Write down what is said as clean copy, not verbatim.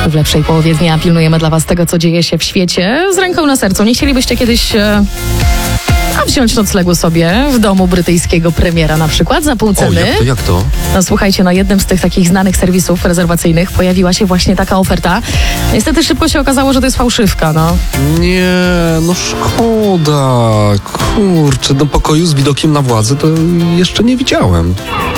W lepszej połowie dnia pilnujemy dla was tego, co dzieje się w świecie. Z ręką na sercu. Nie chcielibyście kiedyś wziąć noclegu sobie w domu brytyjskiego premiera na przykład za pół ceny? Jak to? No słuchajcie, na jednym z tych takich znanych serwisów rezerwacyjnych pojawiła się właśnie taka oferta. Niestety szybko się okazało, że to jest fałszywka, no. Nie, no szkoda. Kurczę, do pokoju z widokiem na władzę to jeszcze nie widziałem.